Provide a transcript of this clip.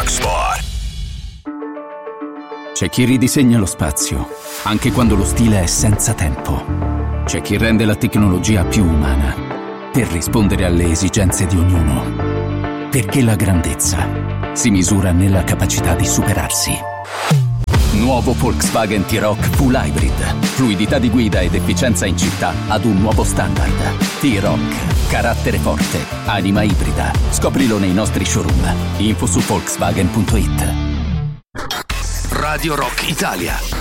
Rocksport. C'è chi ridisegna lo spazio, anche quando lo stile è senza tempo. C'è chi rende la tecnologia più umana, per rispondere alle esigenze di ognuno. Perché la grandezza si misura nella capacità di superarsi. Nuovo Volkswagen T-Roc Full Hybrid. Fluidità di guida ed efficienza in città ad un nuovo standard. T-Roc. Carattere forte. Anima ibrida. Scoprilo nei nostri showroom. Info su Volkswagen.it. Radio Rock Italia.